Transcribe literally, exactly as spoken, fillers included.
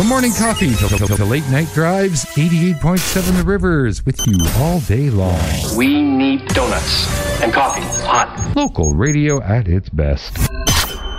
From morning coffee to, to, to late night drives, eighty-eight point seven The Rivers with you all day long. We need donuts and coffee, hot. Local radio at its best.